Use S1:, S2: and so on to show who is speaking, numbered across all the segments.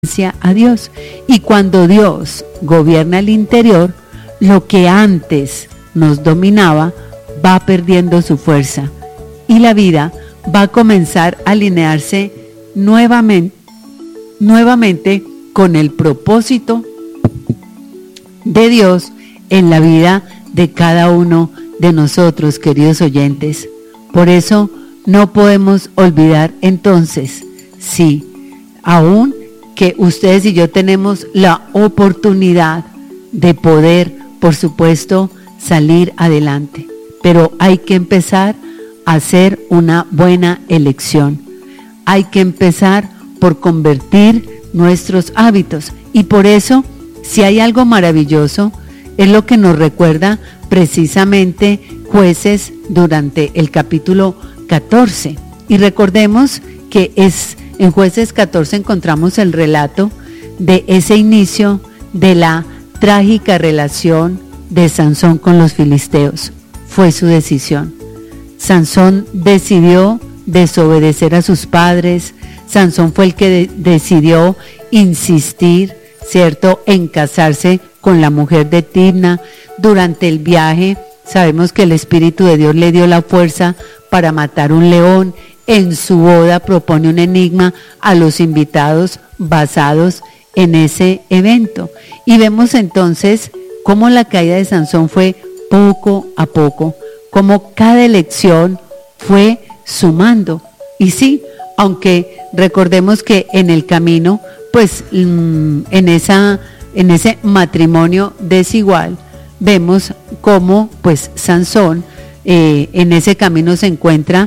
S1: a Dios. Y cuando Dios gobierna el interior, lo que antes nos dominaba va perdiendo su fuerza y la vida va a comenzar a alinearse nuevamente con el propósito de Dios en la vida de cada uno de nosotros, queridos oyentes. Por eso no podemos olvidar entonces, sí, aún que ustedes y yo tenemos la oportunidad de poder, por supuesto, salir adelante, pero hay que empezar a hacer una buena elección. Hay que empezar por convertir nuestros hábitos, y por eso, si hay algo maravilloso, es lo que nos recuerda precisamente Jueces durante el capítulo 14. Y recordemos que en Jueces 14 encontramos el relato de ese inicio de la trágica relación de Sansón con los filisteos. Fue su decisión. Sansón decidió desobedecer a sus padres. Sansón fue el que decidió insistir, ¿cierto?, en casarse con la mujer de Timna. Durante el viaje sabemos que el Espíritu de Dios le dio la fuerza para matar un león. En su boda propone un enigma a los invitados basados en ese evento. Y vemos entonces cómo la caída de Sansón fue poco a poco, cómo cada elección fue sumando. Y sí, aunque recordemos que en el camino, pues en ese matrimonio desigual, vemos cómo pues Sansón en ese camino se encuentra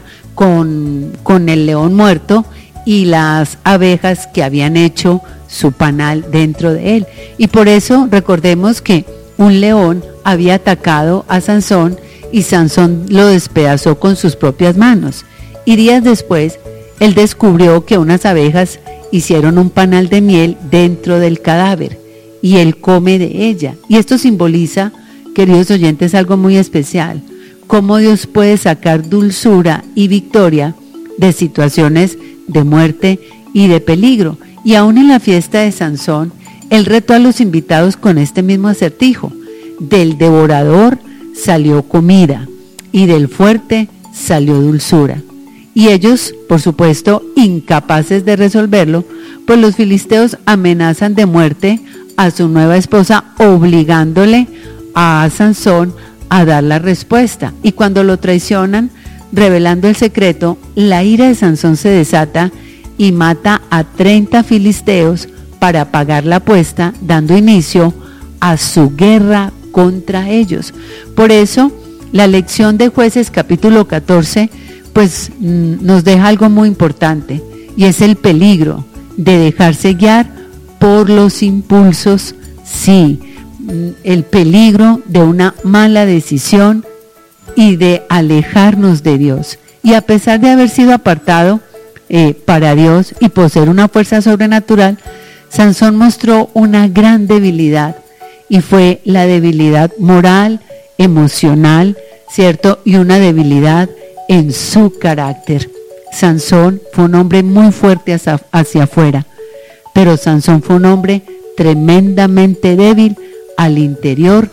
S1: con el león muerto y las abejas que habían hecho su panal dentro de él. Y por eso recordemos que un león había atacado a Sansón y Sansón lo despedazó con sus propias manos. Y días después, él descubrió que unas abejas hicieron un panal de miel dentro del cadáver y él come de ella. Y esto simboliza, queridos oyentes, algo muy especial: cómo Dios puede sacar dulzura y victoria de situaciones de muerte y de peligro. Y aún en la fiesta de Sansón, él retó a los invitados con este mismo acertijo: del devorador salió comida y del fuerte salió dulzura. Y ellos, por supuesto, incapaces de resolverlo, pues los filisteos amenazan de muerte a su nueva esposa, obligándole a Sansón a dar la respuesta. Y cuando lo traicionan, revelando el secreto, la ira de Sansón se desata y mata a 30 filisteos para pagar la apuesta, dando inicio a su guerra contra ellos. Por eso, la lección de Jueces capítulo 14, pues nos deja algo muy importante, y es el peligro de dejarse guiar por los impulsos, sí, el peligro de una mala decisión y de alejarnos de Dios. Y a pesar de haber sido apartado para Dios y poseer una fuerza sobrenatural, Sansón mostró una gran debilidad, y fue la debilidad moral, emocional, ¿cierto? Y una debilidad en su carácter. Sansón fue un hombre muy fuerte hacia afuera, pero Sansón fue un hombre tremendamente débil al interior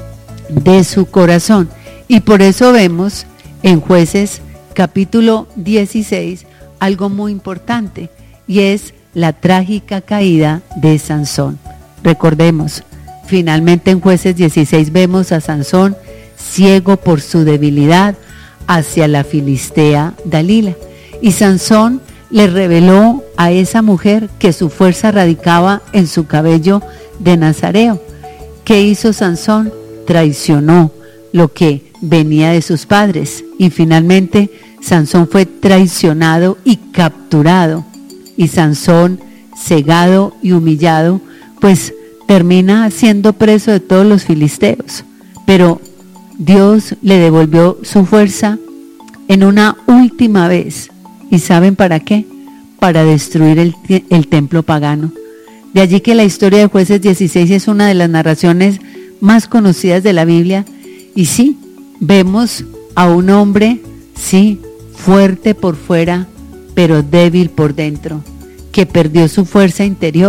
S1: de su corazón. Y por eso vemos en Jueces capítulo 16 algo muy importante, y es la trágica caída de Sansón. Recordemos, finalmente en Jueces 16 vemos a Sansón ciego por su debilidad hacia la filistea Dalila. Y Sansón le reveló a esa mujer que su fuerza radicaba en su cabello de nazareo. ¿Qué hizo Sansón? Traicionó lo que venía de sus padres, y finalmente Sansón fue traicionado y capturado, y Sansón, cegado y humillado, pues termina siendo preso de todos los filisteos. Pero Dios le devolvió su fuerza en una última vez. ¿Y saben para qué? Para destruir el templo pagano. De allí que la historia de Jueces 16 es una de las narraciones más conocidas de la Biblia. Y sí, vemos a un hombre, sí, fuerte por fuera, pero débil por dentro, que perdió su fuerza interior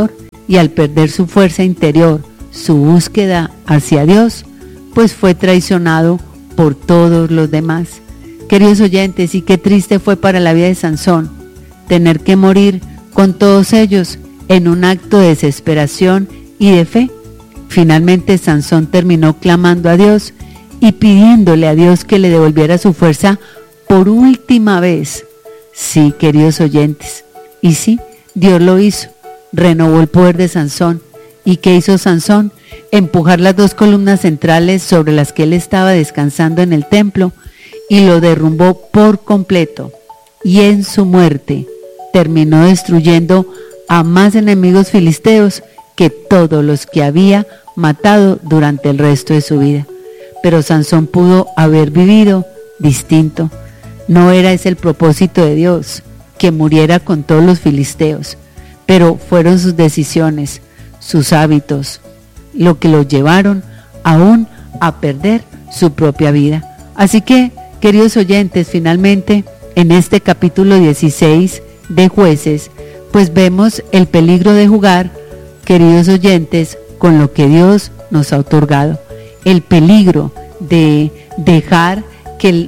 S1: y al perder su fuerza interior, su búsqueda hacia Dios, pues fue traicionado por todos los demás. Queridos oyentes, y qué triste fue para la vida de Sansón tener que morir con todos ellos en un acto de desesperación y de fe. Finalmente Sansón terminó clamando a Dios y pidiéndole a Dios que le devolviera su fuerza por última vez. Sí, queridos oyentes, y sí, Dios lo hizo, renovó el poder de Sansón. ¿Y qué hizo Sansón? Empujar las dos columnas centrales sobre las que él estaba descansando en el templo y lo derrumbó por completo. Y en su muerte terminó destruyendo a más enemigos filisteos que todos los que había matado durante el resto de su vida. Pero Sansón pudo haber vivido distinto. No era ese el propósito de Dios, que muriera con todos los filisteos, pero fueron sus decisiones, sus hábitos, lo que los llevaron aún a perder su propia vida. Así que, queridos oyentes, finalmente, en este capítulo 16 de Jueces, pues vemos el peligro de jugar, queridos oyentes, con lo que Dios nos ha otorgado. El peligro de dejar que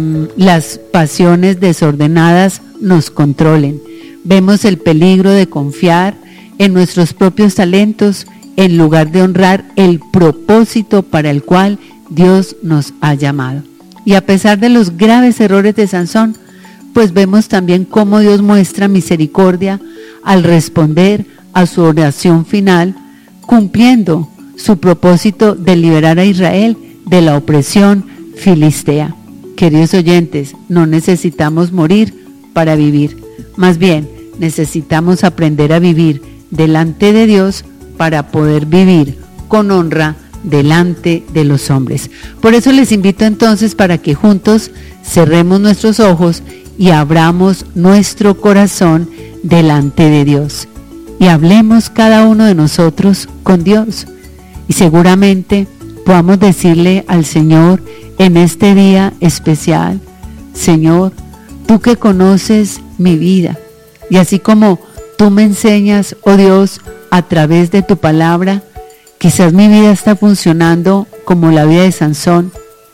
S1: las pasiones desordenadas nos controlen. Vemos el peligro de confiar en nuestros propios talentos en lugar de honrar el propósito para el cual Dios nos ha llamado. Y a pesar de los graves errores de Sansón, pues vemos también cómo Dios muestra misericordia al responder a su oración final, cumpliendo su propósito de liberar a Israel de la opresión filistea. Queridos oyentes, no necesitamos morir para vivir, más bien necesitamos aprender a vivir delante de Dios para poder vivir con honra delante de los hombres. Por eso les invito entonces para que juntos cerremos nuestros ojos y abramos nuestro corazón delante de Dios y hablemos cada uno de nosotros con Dios, y seguramente podamos decirle al Señor en este día especial: Señor, tú que conoces mi vida, y así como tú me enseñas, oh Dios, a través de tu palabra, quizás mi vida está funcionando como la vida de Sansón.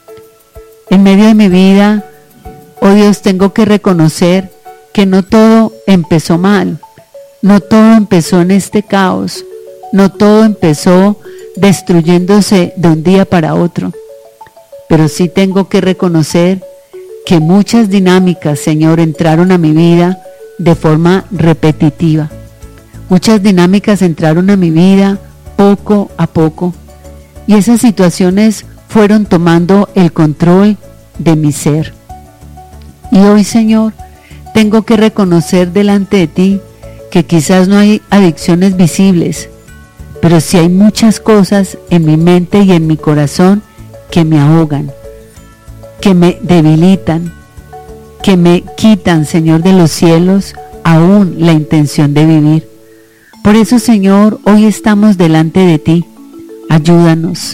S1: En medio de mi vida, oh Dios, tengo que reconocer que no todo empezó mal, no todo empezó en este caos, no todo empezó destruyéndose de un día para otro, pero sí tengo que reconocer que muchas dinámicas, Señor, entraron a mi vida de forma repetitiva. Muchas dinámicas entraron a mi vida poco a poco, y esas situaciones fueron tomando el control de mi ser. Y hoy, Señor, tengo que reconocer delante de ti que quizás no hay adicciones visibles, pero sí hay muchas cosas en mi mente y en mi corazón que me ahogan, que me debilitan, que me quitan, Señor de los cielos, aún la intención de vivir. Por eso, Señor, hoy estamos delante de ti. Ayúdanos,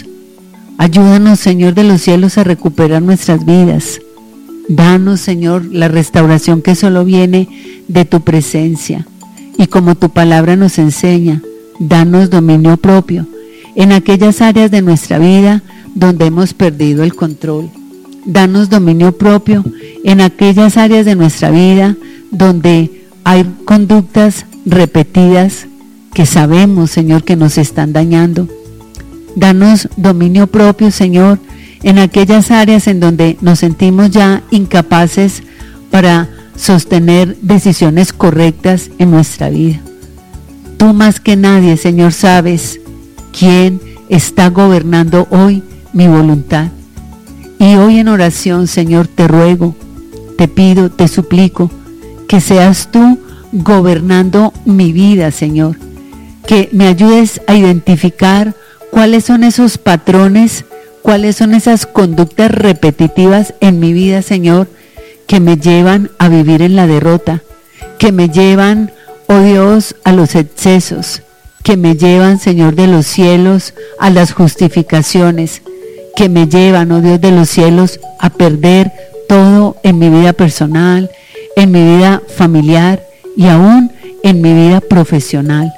S1: Señor de los cielos, a recuperar nuestras vidas. Danos, Señor, la restauración que solo viene de tu presencia. Y como tu palabra nos enseña, danos dominio propio en aquellas áreas de nuestra vida donde hemos perdido el control. Danos dominio propio en aquellas áreas de nuestra vida donde hay conductas repetidas que sabemos, Señor, que nos están dañando. Danos dominio propio, Señor, en aquellas áreas en donde nos sentimos ya incapaces para sostener decisiones correctas en nuestra vida. Tú más que nadie, Señor, sabes quién está gobernando hoy mi voluntad. Y hoy en oración, Señor, te ruego, te pido, te suplico que seas tú gobernando mi vida, Señor. Que me ayudes a identificar cuáles son esos patrones, cuáles son esas conductas repetitivas en mi vida, Señor, que me llevan a vivir en la derrota, que me llevan, oh Dios, a los excesos, que me llevan, Señor de los cielos, a las justificaciones, que me llevan, oh Dios de los cielos, a perder todo en mi vida personal, en mi vida familiar y aún en mi vida profesional.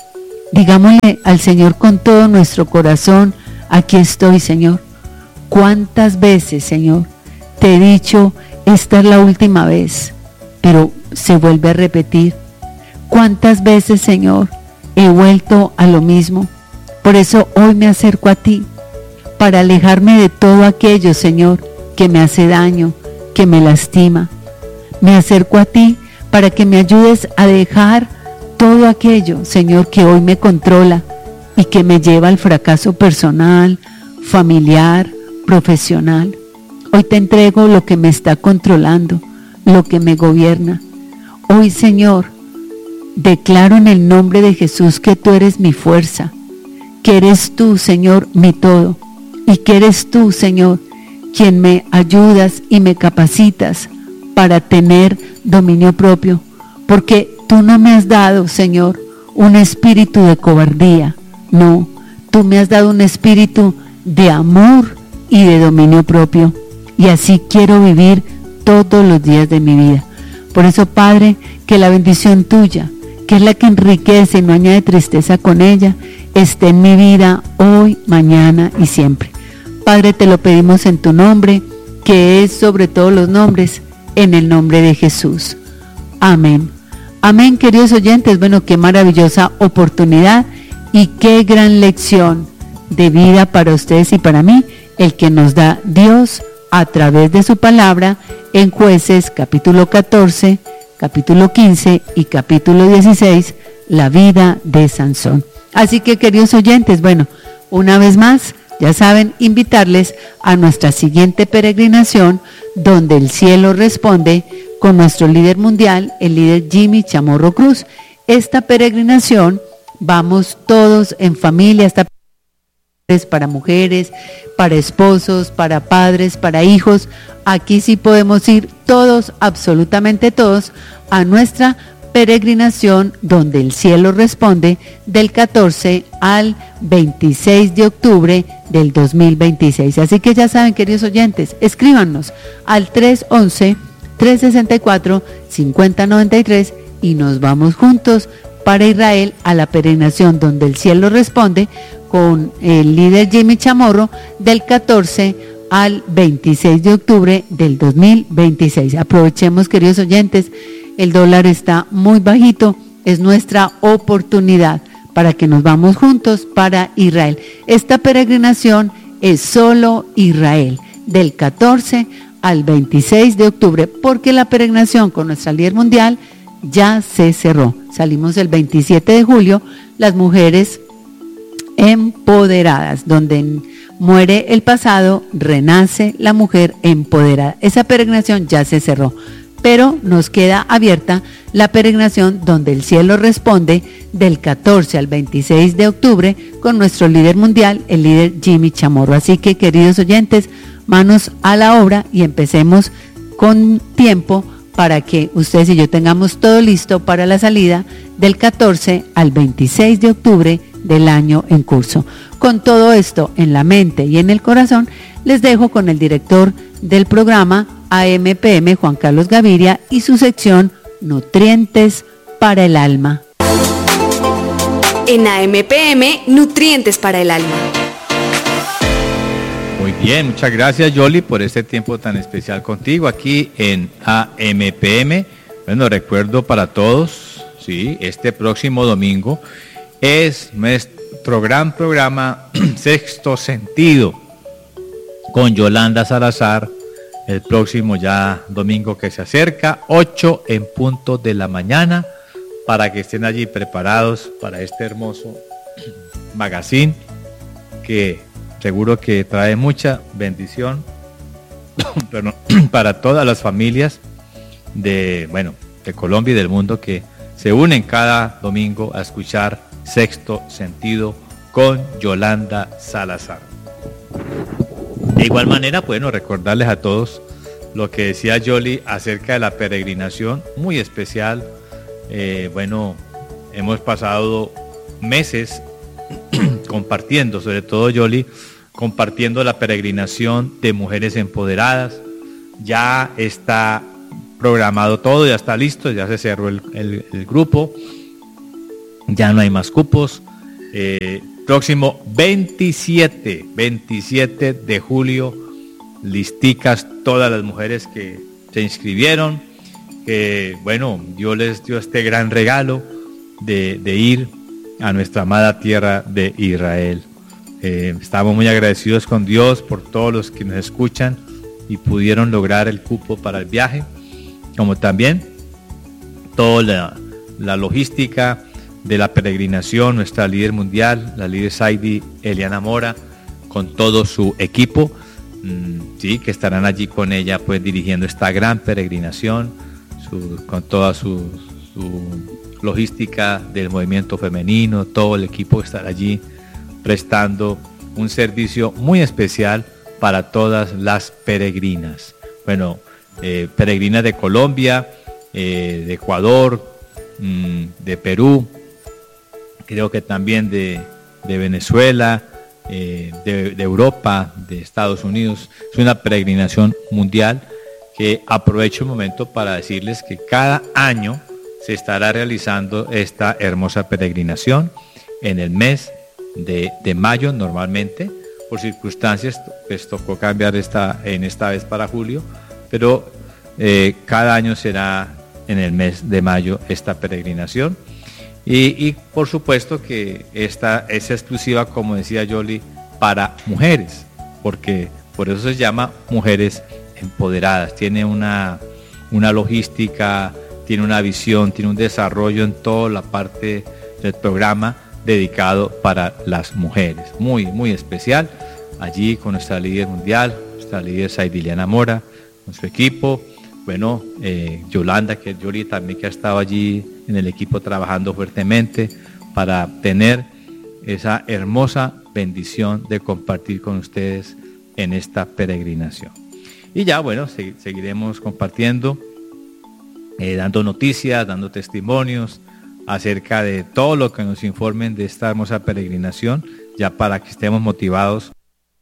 S1: Digámosle al Señor con todo nuestro corazón, aquí estoy, Señor. ¿Cuántas veces, Señor, te he dicho, esta es la última vez, pero se vuelve a repetir? ¿Cuántas veces, Señor, he vuelto a lo mismo? Por eso hoy me acerco a ti, para alejarme de todo aquello, Señor, que me hace daño, que me lastima. Me acerco a ti para que me ayudes a dejar todo aquello, Señor, que hoy me controla y que me lleva al fracaso personal, familiar, profesional. Hoy te entrego lo que me está controlando, lo que me gobierna. Hoy, Señor, declaro en el nombre de Jesús que tú eres mi fuerza, que eres tú, Señor, mi todo, y que eres tú, Señor, quien me ayudas y me capacitas para tener dominio propio, porque tú no me has dado, Señor, un espíritu de cobardía, no, tú me has dado un espíritu de amor y de dominio propio, y así quiero vivir todos los días de mi vida. Por eso, Padre, que la bendición tuya, que es la que enriquece y no añade tristeza con ella, esté en mi vida hoy, mañana y siempre. Padre, te lo pedimos en tu nombre, que es sobre todos los nombres, en el nombre de Jesús. Amén. Amén, queridos oyentes. Bueno, qué maravillosa oportunidad y qué gran lección de vida para ustedes y para mí, el que nos da Dios a través de su palabra en Jueces capítulo 14, capítulo 15 y capítulo 16, la vida de Sansón. Así que, queridos oyentes, bueno, una vez más, ya saben, invitarles a nuestra siguiente peregrinación, donde el cielo responde, con nuestro líder mundial, el líder Jimmy Chamorro Cruz. Esta peregrinación, vamos todos en familia, esta para mujeres, para esposos, para padres, para hijos. Aquí sí podemos ir todos, absolutamente todos, a nuestra peregrinación donde el cielo responde, del 14 al 26 de octubre del 2026. Así que ya saben, queridos oyentes, escríbanos al 311-364-5093 y nos vamos juntos para Israel a la peregrinación donde el cielo responde, con el líder Jimmy Chamorro, del 14 al 26 de octubre del 2026. Aprovechemos, queridos oyentes, el dólar está muy bajito, es nuestra oportunidad para que nos vamos juntos para Israel. Esta peregrinación es solo Israel, del 14 al 26 de octubre, porque la peregrinación con nuestra líder mundial ya se cerró. Salimos el 27 de julio, las mujeres empoderadas, donde muere el pasado, renace la mujer empoderada. Esa peregrinación ya se cerró, pero nos queda abierta la peregrinación donde el cielo responde, del 14 al 26 de octubre con nuestro líder mundial, el líder Jimmy Chamorro. Así que, queridos oyentes, manos a la obra y empecemos con tiempo para que ustedes y yo tengamos todo listo para la salida del 14 al 26 de octubre del año en curso. Con todo esto en la mente y en el corazón, les dejo con el director del programa AMPM, Juan Carlos Gaviria, y su sección Nutrientes para el Alma.
S2: En AMPM, Nutrientes para el Alma.
S3: Muy bien, muchas gracias, Yoli, por este tiempo tan especial contigo aquí en AMPM. Bueno, recuerdo para todos, sí, este próximo domingo es nuestro gran programa Sexto Sentido con Yolanda Salazar, el próximo ya domingo que se acerca, 8 en punto de la mañana, para que estén allí preparados para este hermoso magazine que seguro que trae mucha bendición para todas las familias de Colombia y del mundo, que se unen cada domingo a escuchar Sexto Sentido con Yolanda Salazar. De igual manera, bueno, recordarles a todos lo que decía Yoli acerca de la peregrinación, muy especial. Hemos pasado meses compartiendo, sobre todo Yoli, compartiendo la peregrinación de mujeres empoderadas. Ya está programado todo, ya está listo, ya se cerró el grupo, ya no hay más cupos. Próximo 27 de julio, listicas todas las mujeres que se inscribieron, que bueno, Dios les dio este gran regalo de ir a nuestra amada tierra de Israel. Estamos muy agradecidos con Dios por todos los que nos escuchan y pudieron lograr el cupo para el viaje, como también toda la logística de la peregrinación, nuestra líder mundial, la líder Saidi Eliana Mora, con todo su equipo, sí, que estarán allí con ella, pues dirigiendo esta gran peregrinación, con toda su logística del movimiento femenino. Todo el equipo estará allí prestando un servicio muy especial para todas las peregrinas. Bueno, peregrinas de Colombia, de Ecuador, de Perú, creo que también de Venezuela, de Europa, de Estados Unidos. Es una peregrinación mundial que aprovecho el momento para decirles que cada año se estará realizando esta hermosa peregrinación en el mes de mayo normalmente. Por circunstancias pues tocó cambiar esta vez para julio, pero cada año será en el mes de mayo esta peregrinación. Y por supuesto que esta es exclusiva, como decía Yoli, para mujeres, porque por eso se llama Mujeres Empoderadas. Tiene una logística, tiene una visión, tiene un desarrollo en toda la parte del programa dedicado para las mujeres. Muy, muy especial. Allí con nuestra líder mundial, nuestra líder Saidi Eliana Mora, con su equipo. Bueno, Yolanda, que Yoli también, que ha estado allí en el equipo trabajando fuertemente para tener esa hermosa bendición de compartir con ustedes en esta peregrinación. Y ya, bueno, seguiremos compartiendo, dando noticias, dando testimonios acerca de todo lo que nos informen de esta hermosa peregrinación, ya para que estemos motivados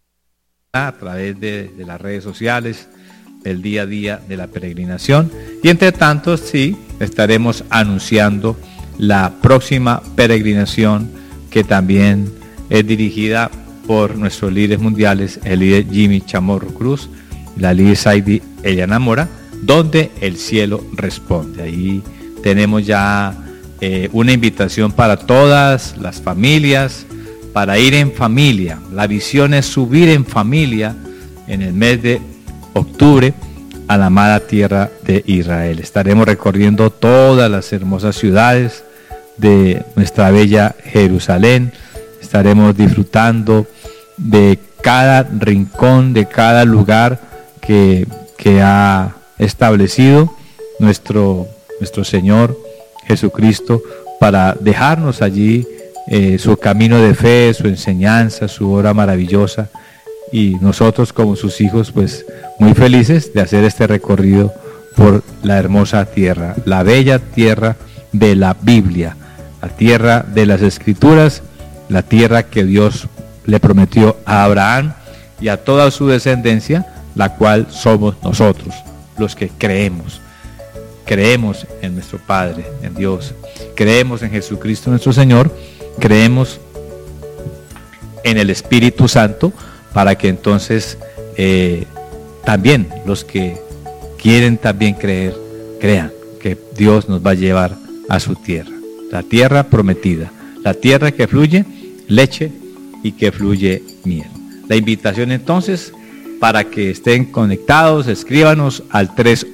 S3: a través de las redes sociales, el día a día de la peregrinación. Y entre tanto, sí, estaremos anunciando la próxima peregrinación, que también es dirigida por nuestros líderes mundiales, el líder Jimmy Chamorro Cruz, la líder Saidi Eliana Mora, donde el cielo responde. Ahí tenemos ya una invitación para todas las familias, para ir en familia. La visión es subir en familia en el mes de octubre a la amada tierra de Israel. Estaremos recorriendo todas las hermosas ciudades de nuestra bella Jerusalén. Estaremos disfrutando de cada rincón, de cada lugar que ha establecido nuestro Señor Jesucristo, para dejarnos allí su camino de fe, su enseñanza, su obra maravillosa. Y nosotros como sus hijos, pues muy felices de hacer este recorrido por la hermosa tierra, la bella tierra de la Biblia, la tierra de las Escrituras, la tierra que Dios le prometió a Abraham y a toda su descendencia, la cual somos nosotros, los que creemos. Creemos en nuestro Padre, en Dios, creemos en Jesucristo nuestro Señor, creemos en el Espíritu Santo, para que entonces también los que quieren también creer, crean que Dios nos va a llevar a su tierra, la tierra prometida, la tierra que fluye leche y que fluye miel. La invitación entonces, para que estén conectados, escríbanos al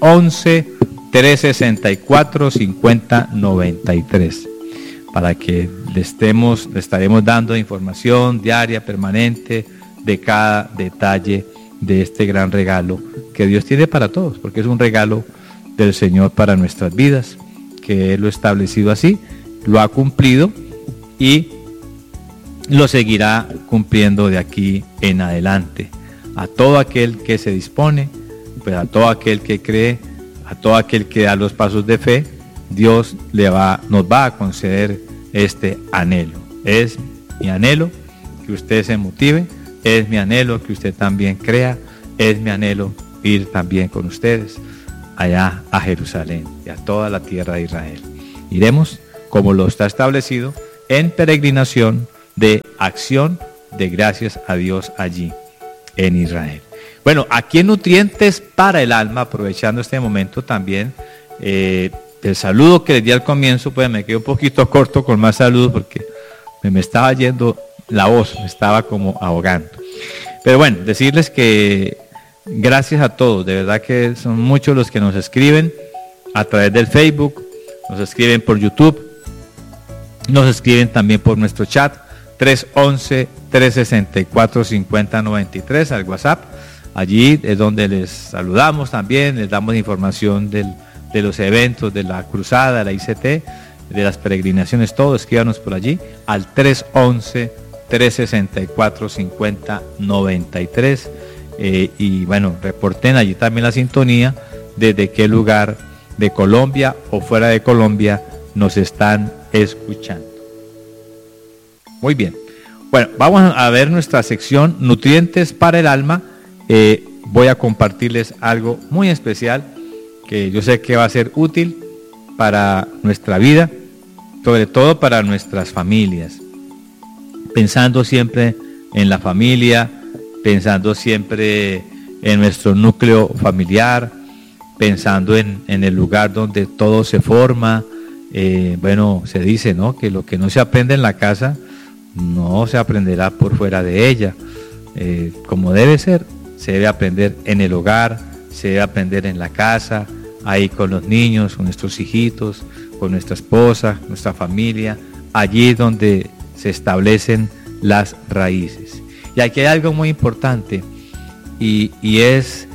S3: 311-364-5093, para que le estaremos dando información diaria, permanente, de cada detalle de este gran regalo que Dios tiene para todos, porque es un regalo del Señor para nuestras vidas, que Él lo ha establecido así, lo ha cumplido y lo seguirá cumpliendo de aquí en adelante. A todo aquel que se dispone, pues a todo aquel que cree, a todo aquel que da los pasos de fe, Dios nos va a conceder este anhelo. Es mi anhelo que usted se motive, es mi anhelo que usted también crea, es mi anhelo ir también con ustedes allá a Jerusalén y a toda la tierra de Israel. Iremos, como lo está establecido, en peregrinación de acción de gracias a Dios allí en Israel. Bueno, aquí en Nutrientes para el Alma, aprovechando este momento también, el saludo que les di al comienzo, pues me quedé un poquito corto con más saludos porque me estaba yendo la voz, me estaba como ahogando. Pero bueno, decirles que gracias a todos, de verdad que son muchos los que nos escriben a través del Facebook, nos escriben por YouTube, nos escriben también por nuestro chat 311-364-5093 al WhatsApp. Allí es donde les saludamos también, les damos información de los eventos, de la cruzada, de la ICT, de las peregrinaciones, todo. Escríbanos por allí al 311-364-5093 y bueno, reporten allí también la sintonía desde qué lugar de Colombia o fuera de Colombia nos están escuchando. Muy bien. Bueno, vamos a ver nuestra sección Nutrientes para el Alma. Voy a compartirles algo muy especial que yo sé que va a ser útil para nuestra vida, sobre todo para nuestras familias. Pensando siempre en la familia, pensando siempre en nuestro núcleo familiar, pensando en el lugar donde todo se forma. Bueno, se dice, ¿no?, que lo que no se aprende en la casa no se aprenderá por fuera de ella. Como debe ser, se debe aprender en el hogar, se debe aprender en la casa, ahí con los niños, con nuestros hijitos, con nuestra esposa, nuestra familia, allí es donde se establecen las raíces. Y aquí hay algo muy importante y es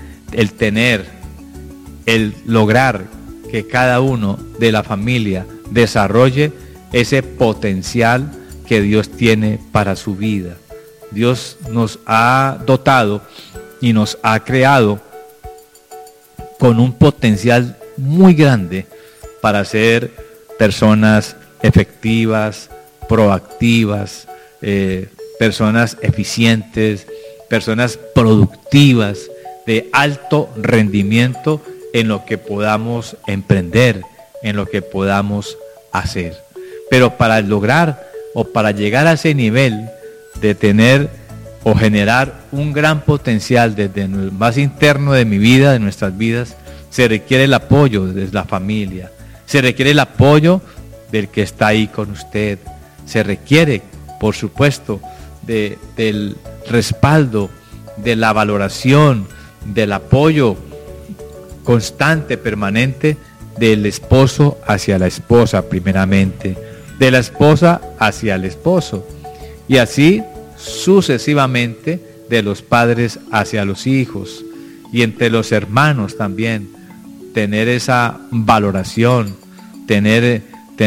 S3: el lograr que cada uno de la familia desarrolle ese potencial que Dios tiene para su vida. Dios nos ha dotado y nos ha creado con un potencial muy grande para ser personas efectivas, proactivas, personas eficientes, personas productivas, de alto rendimiento en lo que podamos emprender, en lo que podamos hacer. Pero para lograr o para llegar a ese nivel de tener o generar un gran potencial desde el más interno de mi vida, de nuestras vidas, se requiere el apoyo de la familia, se requiere el apoyo del que está ahí con usted, se requiere, por supuesto, del respaldo, de la valoración, del apoyo constante, permanente, del esposo hacia la esposa primeramente, de la esposa hacia el esposo, y así sucesivamente de los padres hacia los hijos, y entre los hermanos también, tener esa valoración, tener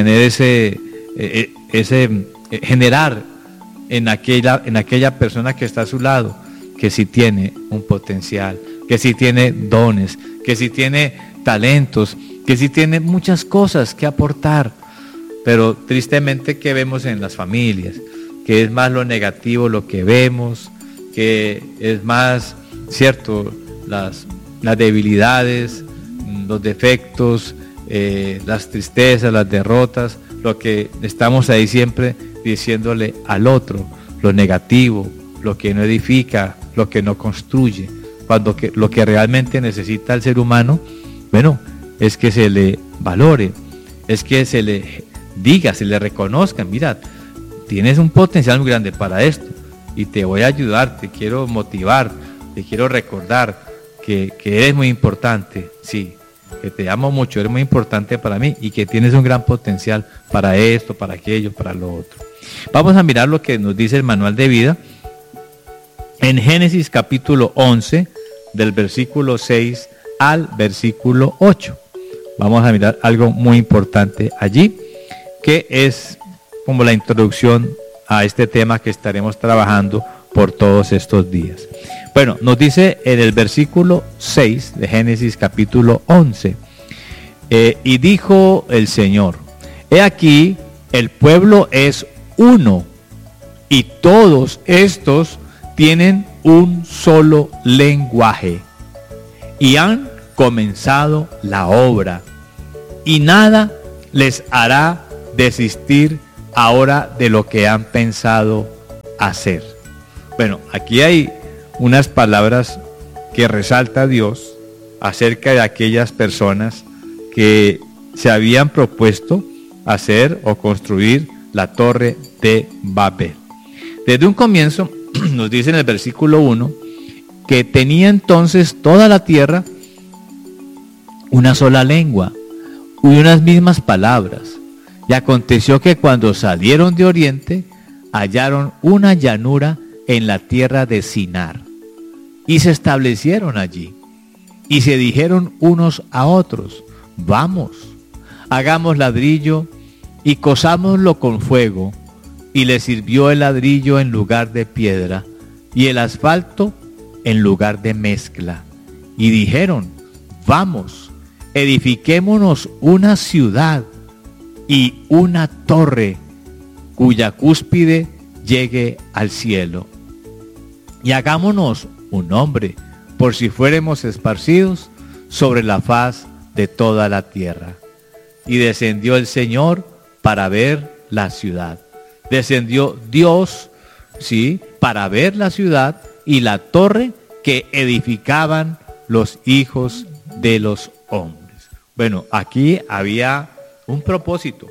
S3: generar en aquella persona que está a su lado, que sí tiene un potencial, que sí tiene dones, que sí tiene talentos, que sí tiene muchas cosas que aportar. Pero tristemente, ¿qué vemos en las familias? Que es más lo negativo lo que vemos, que es más, cierto, las debilidades, los defectos, las tristezas, las derrotas, lo que estamos ahí siempre diciéndole al otro, lo negativo, lo que no edifica, lo que no construye, cuando lo que realmente necesita el ser humano, bueno, es que se le valore, es que se le diga, se le reconozca, mira, tienes un potencial muy grande para esto y te voy a ayudar, te quiero motivar, te quiero recordar que eres muy importante, sí, que te amo mucho, eres muy importante para mí y que tienes un gran potencial para esto, para aquello, para lo otro. Vamos a mirar lo que nos dice el manual de vida en Génesis capítulo 11, del versículo 6 al versículo 8. Vamos a mirar algo muy importante allí, que es como la introducción a este tema que estaremos trabajando por todos estos días. Bueno, nos dice en el versículo 6 de Génesis capítulo 11, y dijo el Señor, he aquí, el pueblo es uno, y todos estos tienen un solo lenguaje, y han comenzado la obra, y nada les hará desistir ahora de lo que han pensado hacer. Bueno, aquí hay unas palabras que resalta Dios acerca de aquellas personas que se habían propuesto hacer o construir la torre de Babel. Desde un comienzo nos dice en el versículo 1 que tenía entonces toda la tierra una sola lengua y unas mismas palabras. Y aconteció que cuando salieron de oriente, hallaron una llanura en la tierra de Sinar, y se establecieron allí, y se dijeron unos a otros: vamos, hagamos ladrillo, y cosámoslo con fuego, y le sirvió el ladrillo en lugar de piedra, y el asfalto en lugar de mezcla. Y dijeron: vamos, edifiquémonos una ciudad y una torre cuya cúspide llegue al cielo. Y hagámonos un nombre, por si fuéramos esparcidos sobre la faz de toda la tierra. Y descendió el Señor para ver la ciudad. Descendió Dios, sí, para ver la ciudad y la torre que edificaban los hijos de los hombres. Bueno, aquí había un propósito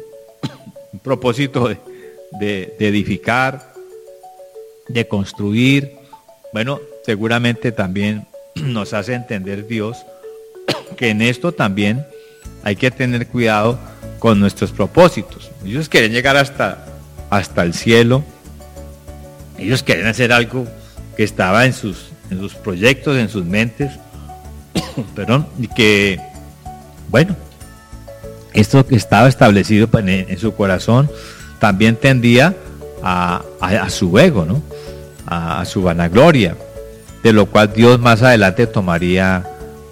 S3: de edificar, de construir. Bueno, seguramente también nos hace entender Dios que en esto también hay que tener cuidado con nuestros propósitos. Ellos quieren llegar hasta el cielo. Ellos quieren hacer algo que estaba en sus proyectos, en sus mentes. Perdón, y que, bueno, esto que estaba establecido en su corazón también tendía a su ego, ¿no? A su vanagloria, de lo cual Dios más adelante tomaría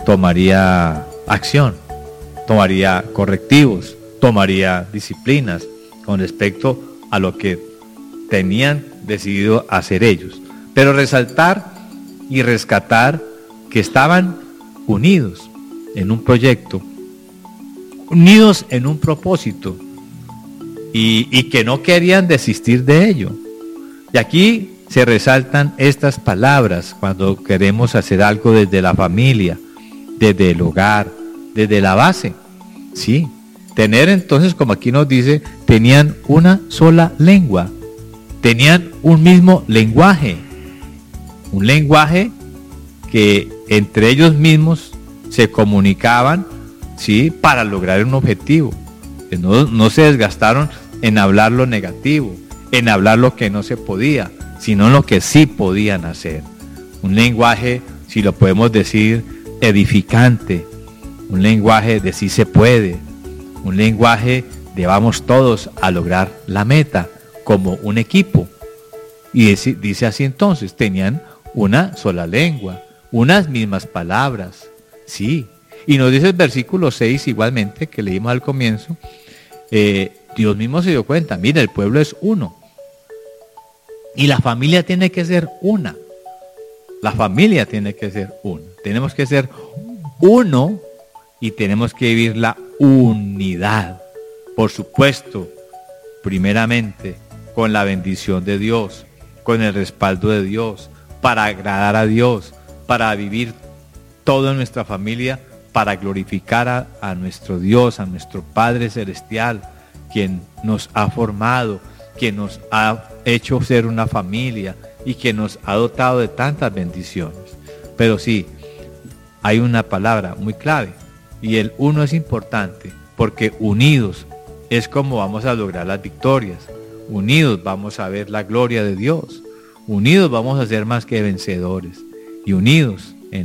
S3: acción, tomaría correctivos, tomaría disciplinas con respecto a lo que tenían decidido hacer ellos. Pero resaltar y rescatar que estaban unidos en un proyecto, unidos en un propósito, y que no querían desistir de ello. Y aquí se resaltan estas palabras cuando queremos hacer algo desde la familia, desde el hogar, desde la base. Sí, tener entonces, como aquí nos dice, tenían una sola lengua, tenían un mismo lenguaje, un lenguaje que entre ellos mismos se comunicaban, sí, para lograr un objetivo. No se desgastaron en hablar lo negativo, en hablar lo que no se podía, sino lo que sí podían hacer. Un lenguaje, si lo podemos decir, edificante, un lenguaje de sí se puede, un lenguaje de vamos todos a lograr la meta como un equipo. Y dice así entonces, tenían una sola lengua, unas mismas palabras, sí. Y nos dice el versículo 6 igualmente, que leímos al comienzo, Dios mismo se dio cuenta, mira, el pueblo es uno. Y la familia tiene que ser una. La familia tiene que ser una. Tenemos que ser uno y tenemos que vivir la unidad. Por supuesto, primeramente, con la bendición de Dios, con el respaldo de Dios, para agradar a Dios, para vivir todo en nuestra familia, para glorificar a nuestro Dios, a nuestro Padre Celestial, quien nos ha formado, quien nos ha hecho ser una familia y que nos ha dotado de tantas bendiciones. Pero sí, hay una palabra muy clave, y el uno es importante, porque unidos es como vamos a lograr las victorias. Unidos vamos a ver la gloria de Dios. Unidos vamos a ser más que vencedores. Y unidos, en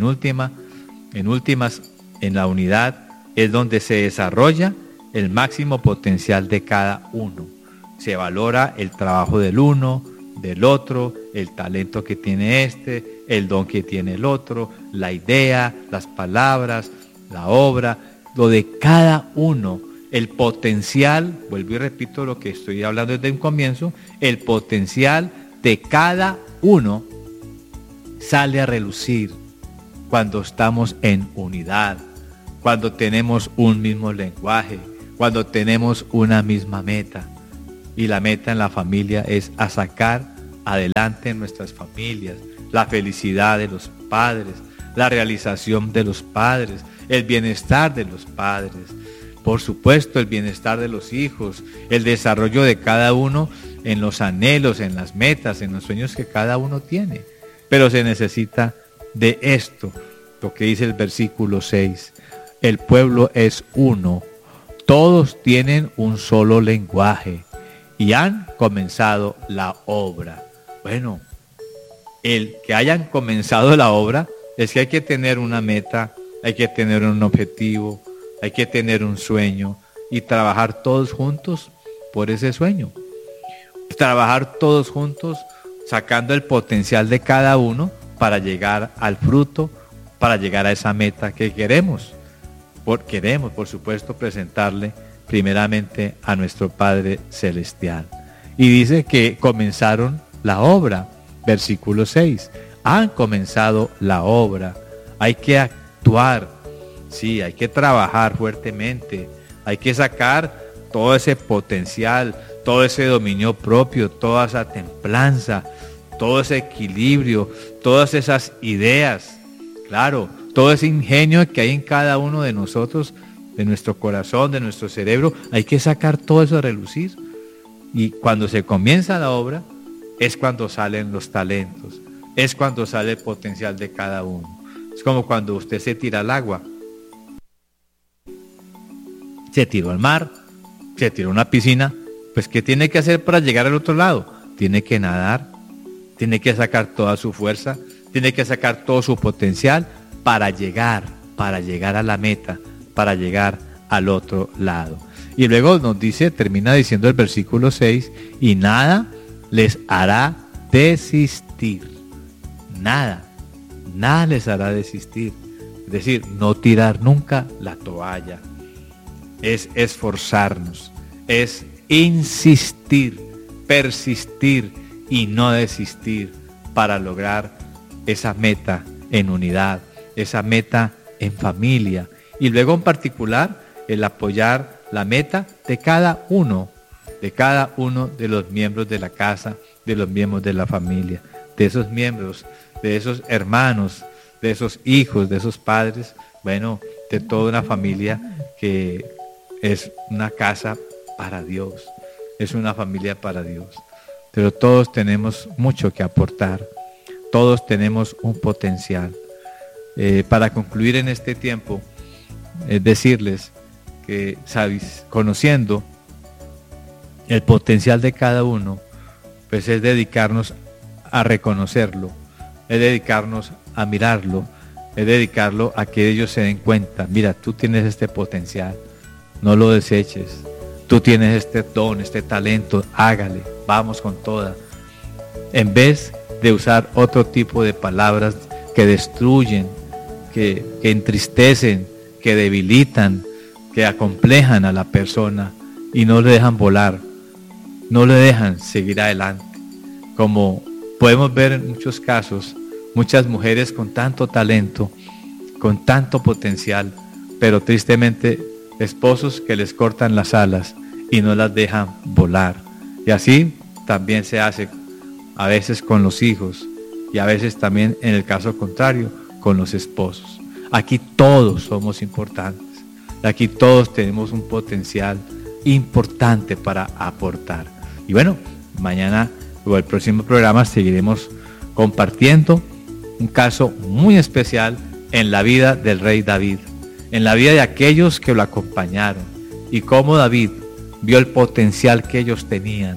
S3: la unidad es donde se desarrolla el máximo potencial de cada uno. Se valora el trabajo del uno, del otro, el talento que tiene este, el don que tiene el otro, la idea, las palabras, la obra, lo de cada uno, el potencial, vuelvo y repito lo que estoy hablando desde un comienzo, el potencial de cada uno sale a relucir cuando estamos en unidad, cuando tenemos un mismo lenguaje, cuando tenemos una misma meta. Y la meta en la familia es a sacar adelante en nuestras familias la felicidad de los padres, la realización de los padres, el bienestar de los padres, por supuesto el bienestar de los hijos, el desarrollo de cada uno en los anhelos, en las metas, en los sueños que cada uno tiene. Pero se necesita de esto, lo que dice el versículo 6. El pueblo es uno, todos tienen un solo lenguaje y han comenzado la obra. Bueno, el que hayan comenzado la obra es que hay que tener una meta, hay que tener un objetivo, hay que tener un sueño y trabajar todos juntos por ese sueño. Trabajar todos juntos sacando el potencial de cada uno para llegar al fruto, para llegar a esa meta que queremos. Queremos, por supuesto, presentarle primeramente a nuestro Padre Celestial. Y dice que comenzaron la obra, versículo 6. Han comenzado la obra. Hay que actuar, sí, hay que trabajar fuertemente. Hay que sacar todo ese potencial, todo ese dominio propio, toda esa templanza, todo ese equilibrio, todas esas ideas. Claro, todo ese ingenio que hay en cada uno de nosotros, de nuestro corazón, de nuestro cerebro, hay que sacar todo eso a relucir. Y cuando se comienza la obra, es cuando salen los talentos, es cuando sale el potencial de cada uno. Es como cuando usted se tira al agua. Se tiró al mar, se tiró a una piscina, pues ¿qué tiene que hacer para llegar al otro lado? Tiene que nadar, tiene que sacar toda su fuerza, tiene que sacar todo su potencial para llegar a la meta, para llegar al otro lado. Y luego nos dice, termina diciendo el versículo 6, y nada les hará desistir. Nada les hará desistir. Es decir, no tirar nunca la toalla. Es esforzarnos, es insistir, persistir y no desistir para lograr esa meta en unidad, esa meta en familia. Y luego en particular el apoyar la meta de cada uno de los miembros de la casa, de los miembros de la familia, de esos miembros, de esos hermanos, de esos hijos, de esos padres, bueno, de toda una familia que es una casa para Dios, es una familia para Dios. Pero todos tenemos mucho que aportar, todos tenemos un potencial. Para concluir en este tiempo, decirles que, ¿sabes? Conociendo el potencial de cada uno, pues es dedicarnos a reconocerlo, es dedicarnos a mirarlo, es dedicarlo a que ellos se den cuenta, mira, tú tienes este potencial, no lo deseches, tú tienes este don, este talento, hágale, vamos con toda. En vez de usar otro tipo de palabras que destruyen, que entristecen, que debilitan, que acomplejan a la persona y no le dejan volar, no le dejan seguir adelante. Como podemos ver en muchos casos, muchas mujeres con tanto talento, con tanto potencial, pero tristemente esposos que les cortan las alas y no las dejan volar. Y así también se hace a veces con los hijos y a veces también en el caso contrario con los esposos. Aquí todos somos importantes. Aquí todos tenemos un potencial importante para aportar. Y bueno, mañana o el próximo programa seguiremos compartiendo un caso muy especial en la vida del rey David, en la vida de aquellos que lo acompañaron y cómo David vio el potencial que ellos tenían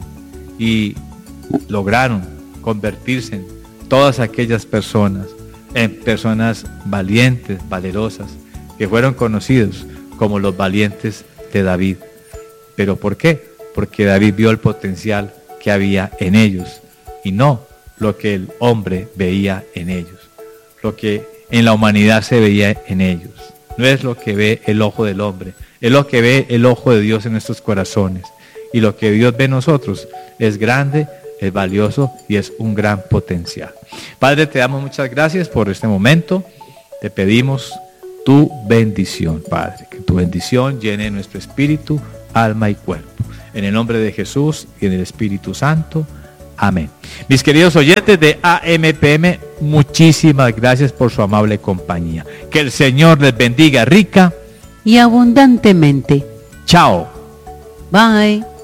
S3: y lograron convertirse en todas aquellas personas, en personas valientes, valerosas, que fueron conocidos como los valientes de David. ¿Pero por qué? Porque David vio el potencial que había en ellos y no lo que el hombre veía en ellos, lo que en la humanidad se veía en ellos. No es lo que ve el ojo del hombre, es lo que ve el ojo de Dios en nuestros corazones. Y lo que Dios ve en nosotros es grande, es valioso y es un gran potencial. Padre, te damos muchas gracias por este momento. Te pedimos tu bendición, Padre, que tu bendición llene nuestro espíritu, alma y cuerpo. en el nombre de Jesús y del Espíritu Santo. Amén. Mis queridos oyentes de AMPM, muchísimas gracias por su amable compañía. Que el Señor les bendiga rica
S1: y abundantemente.
S3: Chao.
S1: Bye.